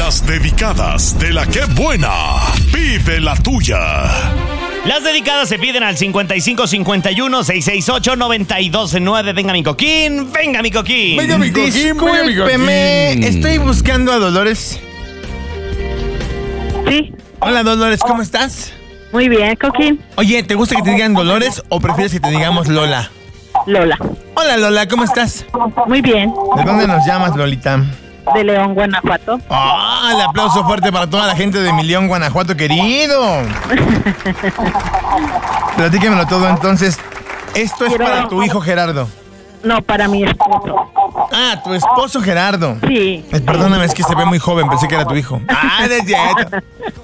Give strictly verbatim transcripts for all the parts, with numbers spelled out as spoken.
Las dedicadas de la que buena. Pide la tuya. Las dedicadas se piden al cincuenta y cinco cincuenta y uno seiscientos sesenta y ocho noventa y dos nueve. Venga, mi coquín. Venga, mi coquín. Venga, mi coquín. Discúlpeme, estoy buscando a Dolores. Sí. Hola, Dolores, ¿cómo estás? Muy bien, Coquín. Oye, ¿te gusta que te digan Dolores o prefieres que te digamos Lola? Lola. Hola, Lola, ¿cómo estás? Muy bien. ¿De dónde nos llamas, Lolita? De León, Guanajuato. ¡Ah! El aplauso fuerte para toda la gente de mi León, Guanajuato, querido. Platíquemelo todo, entonces. Esto es Quiero... para tu hijo Gerardo. No, para mi esposo. Ah, tu esposo Gerardo. Sí. Eh, perdóname, es que se ve muy joven, pensé que era tu hijo. Ah, de cierto.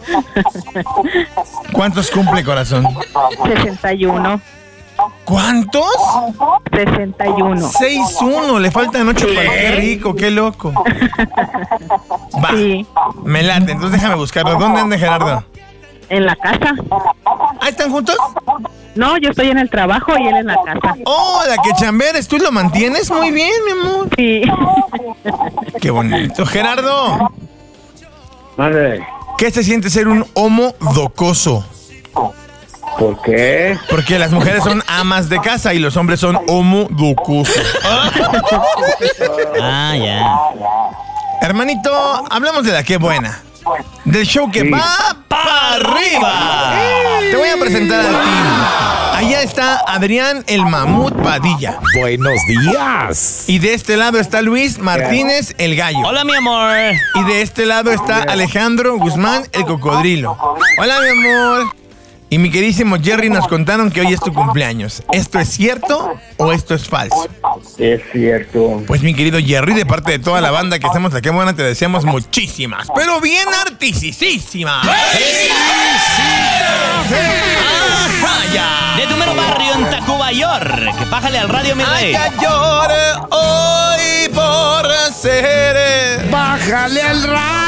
¿Cuántos cumple, corazón? sesenta y uno. ¿Cuántos? sesenta y uno. seis uno, le faltan ocho para el qué rico, qué loco. Va, Sí. me late, entonces déjame buscarlo. ¿Dónde anda Gerardo? En la casa. ¿Ah, están juntos? No, yo estoy en el trabajo y él en la casa. Oh, la que chamberes, ¿tú lo mantienes? Muy bien, mi amor. Sí. Qué bonito. Gerardo, Madre, ¿qué se siente ser un homo docoso? ¿por qué? Porque las mujeres son amas de casa y los hombres son homo docosos. Ah, ya. Hermanito, hablamos de la que buena. Del show que Sí. va para arriba. Te voy a presentar al team. Allá está Adrián el Mamut Padilla. Buenos días. Y de este lado está Luis Martínez el Gallo. Hola, mi amor. Y de este lado está Alejandro Guzmán el Cocodrilo. Hola, mi amor. Y mi queridísimo Jerry nos contaron que hoy es tu cumpleaños. ¿Esto es cierto o esto es falso? Es cierto. Pues mi querido Jerry, de parte de toda la banda que estamos aquí, buena, te deseamos muchísimas, pero bien artisísimas. De tu mero barrio en Tacubayor. Que pájale al radio, mi rey. Llore hoy por ser. Bájale al radio.